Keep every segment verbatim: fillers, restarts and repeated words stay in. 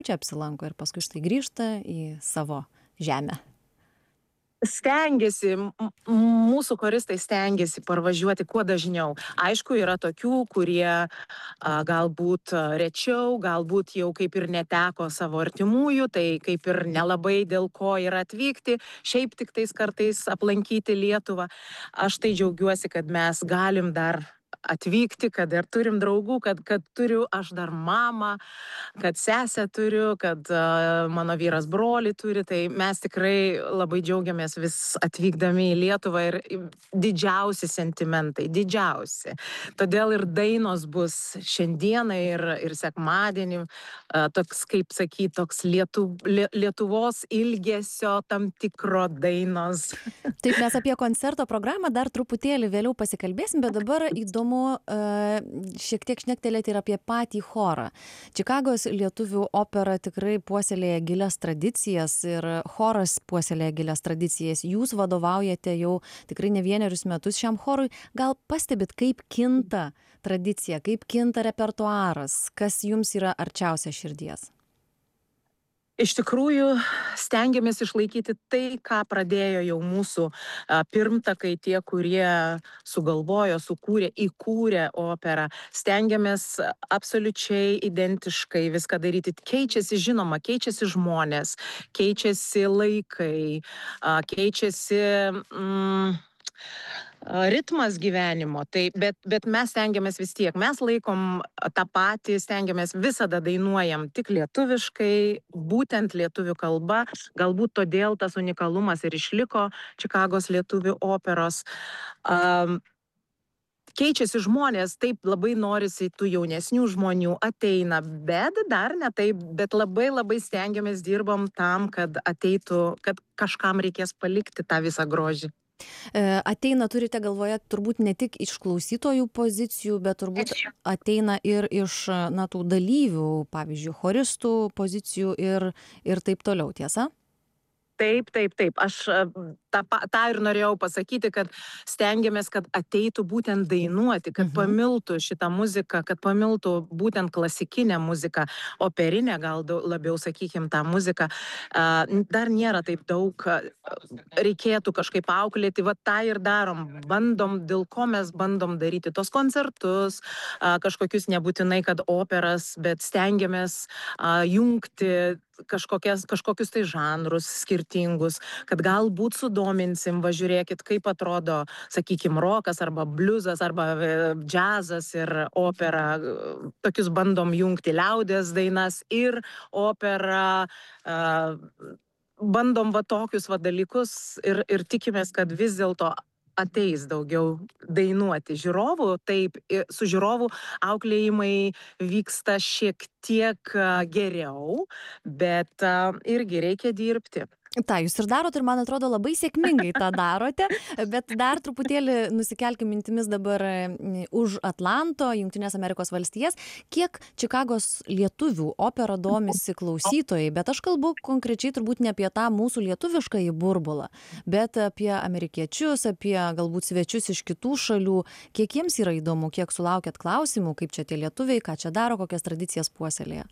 čia apsilanko ir paskui štai grįžta į savo žemę. Stengiasi, m- m- mūsų choristai stengiasi parvažiuoti kuo dažniau. Aišku, yra tokių, kurie a, galbūt a, rečiau, galbūt jau kaip ir neteko savo artimųjų, tai kaip ir nelabai dėl ko yra atvykti, šiaip tik tais kartais aplankyti Lietuvą. Aš tai džiaugiuosi, kad mes galim dar atvykti, kad ir turim draugų, kad, kad turiu aš dar mamą, kad sesę turiu, kad a, mano vyras brolį turi, tai mes tikrai labai džiaugiamės vis atvykdami į Lietuvą ir didžiausi sentimentai, didžiausi. Todėl ir dainos bus šiandieną ir, ir sekmadienį, a, toks, kaip sakyti, toks Lietu, lie, Lietuvos ilgesio tam tikro dainos. Taip, mes apie koncerto programą dar truputėlį vėliau pasikalbėsim, bet dabar įdomu uh, šiek tiek šnektelėti ir apie patį chorą. Čikagos lietuvių opera tikrai puoselėja gilias tradicijas ir choras puoselėja gilias tradicijas. Jūs vadovaujate jau tikrai ne vienerius metus šiam chorui. Gal pastebit, kaip kinta tradicija, kaip kinta repertuaras, kas jums yra arčiausia širdies? Iš tikrųjų, stengiamės išlaikyti tai, ką pradėjo jau mūsų a, pirmtakai, tie, kurie sugalvojo, sukūrė, įkūrė operą. Stengiamės absoliučiai identiškai viską daryti. Keičiasi, žinoma, keičiasi žmonės, keičiasi laikai, a, keičiasi... Mm, a, ritmas gyvenimo, tai, bet, bet mes stengiamės vis tiek, mes laikom tą patį, stengiamės visada dainuojam tik lietuviškai, būtent lietuvių kalba, galbūt todėl tas unikalumas ir išliko Čikagos lietuvių operos. Um, Keičiasi žmonės, taip labai norisi tų jaunesnių žmonių, ateina, bet dar ne taip, bet labai labai stengiamės, dirbam tam, kad ateitų, kad kažkam reikės palikti tą visą grožį. Ateina, turite galvoje, turbūt ne tik iš klausytojų pozicijų, bet turbūt ateina ir iš na, tų dalyvių, pavyzdžiui, choristų pozicijų ir, ir taip toliau, tiesa? Taip, taip, taip. Aš tą, tą ir norėjau pasakyti, kad stengiamės, kad ateitų būtent dainuoti, kad mhm. pamiltų šitą muziką, kad pamiltų būtent klasikinę muziką, operinę gal labiau, sakykim, tą muziką. Dar nėra taip daug, reikėtų kažkaip auklėti, va tą ir darom. Bandom, dėl ko mes bandom daryti tos koncertus, kažkokius nebūtinai, kad operas, bet stengiamės jungti kažkokias, kažkokius tai žanrus skirtingus, kad galbūt sudominsim, va žiūrėkit, kaip atrodo, sakykim, rokas arba bliuzas arba džiazas ir opera. Tokius bandom jungti liaudies dainas ir operą. Bandom va tokius va dalykus ir, ir tikimės, kad vis dėlto ateis daugiau dainuoti žiūrovų, taip, su žiūrovų auklėjimai vyksta šiek tiek geriau, bet irgi reikia dirbti. Ta, jūs ir darot ir man atrodo labai sėkmingai tą darote, bet dar truputėlį nusikelkim mintimis dabar už Atlanto, Jungtinės Amerikos valstijas. Kiek Čikagos lietuvių opera domisi klausytojai, bet aš kalbu konkrečiai turbūt ne apie tą mūsų lietuviškąjį burbulą, bet apie amerikiečius, apie galbūt svečius iš kitų šalių. Kiek jiems yra įdomu, kiek sulaukėt klausimų, kaip čia tie lietuviai, ką čia daro, kokias tradicijas puoselėja?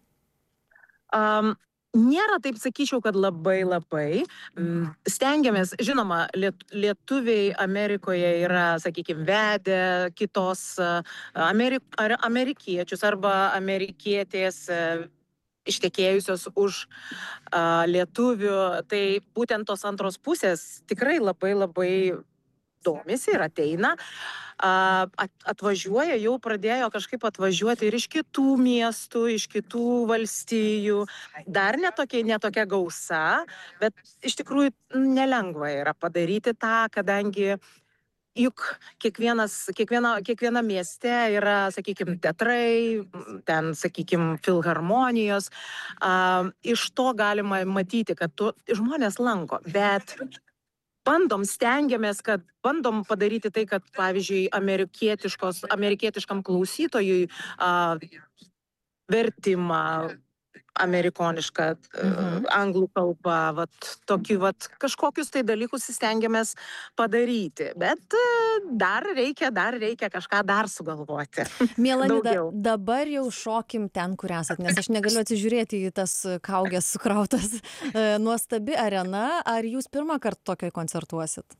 Um. Nėra taip, sakyčiau, kad labai labai. Stengiamės, žinoma, lietuviai Amerikoje yra, sakykime, vedę kitos Amerik, amerikiečius arba amerikietės ištekėjusios už uh, lietuvių. Tai būtent tos antros pusės tikrai labai labai domisi ir ateina. Uh, atvažiuoja, jau pradėjo kažkaip atvažiuoti ir iš kitų miestų, iš kitų valstijų. Dar netokia, netokia gausa, bet iš tikrųjų nelengva yra padaryti tą, kadangi juk kiekvienas, kiekviena, kiekviena mieste yra, sakykime, teatrai, ten, sakykime, filharmonijos. Uh, iš to galima matyti, kad tu, žmonės lanko, bet bandom, stengiamės, kad bandom padaryti tai, kad, pavyzdžiui, amerikietiškam klausytojui uh, vertimą, amerikoniška Mhm. anglų kalba, vat tokį vat kažkokius tai dalykus stengiamės padaryti, bet dar reikia, dar reikia kažką dar sugalvoti. Miela Nida, Daugiau. dabar jau šokim ten, kur esat, nes aš negaliu atsižiūrėti į tas kaugės sukrautas. E, Nuostabi arena, ar jūs pirmą kartą tokioj koncertuosit?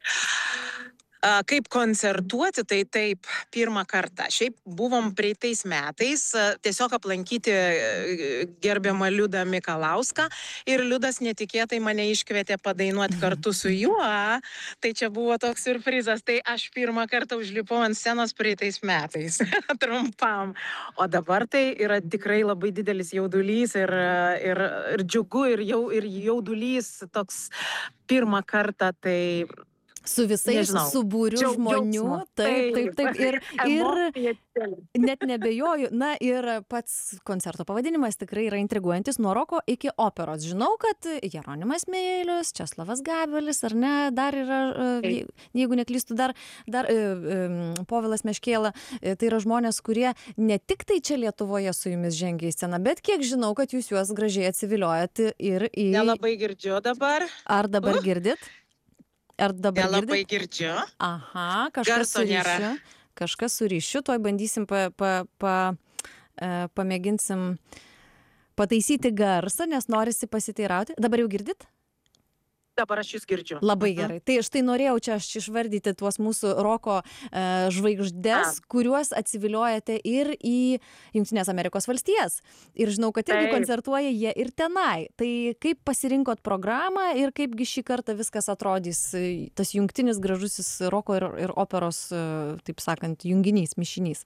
A, Kaip koncertuoti, tai taip, pirmą kartą. Šiaip buvom praeitais metais a, tiesiog aplankyti e, gerbiamą Liudą Mikalauską ir Liudas netikėtai mane iškvietė padainuoti kartu su juo, tai čia buvo toks surprizas, tai aš pirmą kartą užlipau ant scenos praeitais metais, trumpam. O dabar tai yra tikrai labai didelis jaudulys ir, ir, ir džiugu ir, jau, ir jaudulys toks pirmą kartą, tai Su visais, Nežinau. su būriu Džiau- žmonių, džiaugsmo. taip, taip, taip, ir, ir Emocija didelė. net nebejoju, na ir pats koncerto pavadinimas tikrai yra intriguojantis nuo roko iki operos. Žinau, kad Jeronimas Meilius, Česlovas Gabelis, ar ne, dar yra, e, Taip. je- jeigu neklystu, dar, dar e, e, Povilas Meškėla, e, tai yra žmonės, kurie ne tik tai čia Lietuvoje su jumis žengia į sceną, bet kiek žinau, kad jūs juos gražiai atsiviliojat ir į... Nelabai girdžiu dabar. Ar dabar Uh. girdit? Ar dabar Nelabai girdit? girdžiu. Aha, kažkas Garso su nėra. ryšiu. Kažkas su ryšiu, tuoj bandysim pa, pa, pa, e, pamėginsim pataisyti garsą, nes norisi pasiteirauti. Dabar jau girdit? Dabar aš jūs girdžiu. Labai Mhm. gerai. Tai štai norėjau čia aš išvardyti tuos mūsų roko e, žvaigždes, kuriuos atsiviliojate ir į Jungtinės Amerikos valstijas. Ir žinau, kad irgi Taip. koncertuoja jie ir tenai. Tai kaip pasirinkot programą ir kaipgi šį kartą viskas atrodys, e, tas jungtinis gražusis roko ir, ir operos, e, taip sakant, junginys, mišinys.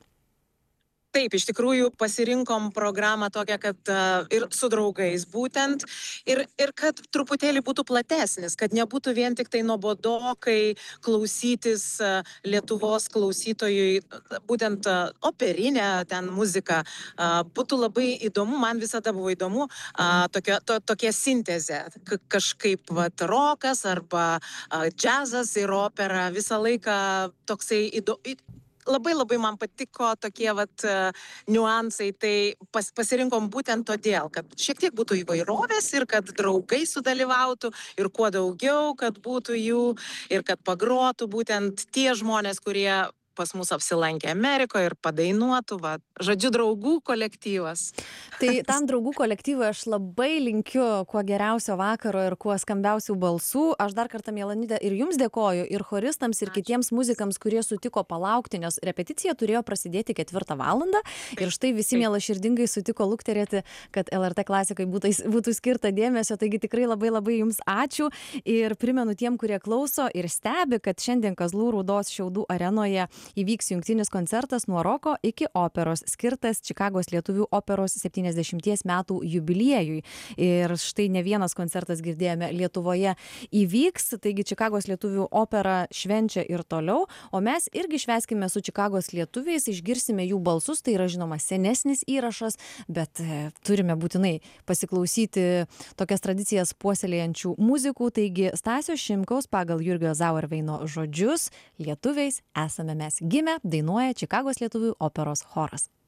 Taip, iš tikrųjų pasirinkom programą tokią, kad a, ir su draugais būtent, ir, ir kad truputėlį būtų platesnis, kad nebūtų vien tik tai nuobodokai klausytis a, Lietuvos klausytojui, a, būtent a, operinę ten muziką. A, Būtų labai įdomu, man visada buvo įdomu, a, tokia, to, tokia sintezė, K- kažkaip vat, rokas arba a, džiazas ir opera, visą laiką toksai įdomu. Labai labai man patiko tokie vat e, niuansai, tai pas, pasirinkom būtent todėl, kad šiek tiek būtų įvairovės ir kad draugai sudalyvautų ir kuo daugiau, kad būtų jų ir kad pagrotų būtent tie žmonės, kurie pas mus apsilankė Amerikoje ir padainuotų, va, žodžiu, draugų kolektyvas. Tai tam draugų kolektyvui aš labai linkiu kuo geriausio vakaro ir kuo skambiausių balsų. Aš dar kartą, miela Nida, ir jums dėkoju, ir choristams, ir Ačiū. kitiems muzikams, kurie sutiko palaukti, nes repeticija turėjo prasidėti ketvirtą valandą. Ir štai visi Taip. miela širdingai sutiko lukterėti, kad L R T klasikai būtų, būtų skirta dėmesio. Taigi tikrai labai labai jums ačiū. Ir primenu tiem, kurie klauso ir stebi, kad šiandien Kazlų Rūdos Šiaudų arenoje įvyks jungtinis koncertas nuo roko iki operos, skirtas Čikagos lietuvių operos septyniasdešimties metų jubiliejui. Ir štai ne vienas koncertas, girdėjome, Lietuvoje įvyks, taigi Čikagos lietuvių opera švenčia ir toliau, o mes irgi švęskime su Čikagos lietuviais, išgirsime jų balsus, tai yra žinoma senesnis įrašas, bet e, turime būtinai pasiklausyti tokias tradicijas puoselėjančių muzikų, taigi Stasio Šimkaus pagal Jurgio Zauerveino žodžius lietuviais esame mes gimę, dainuoja Čikagos lietuvių operos choras.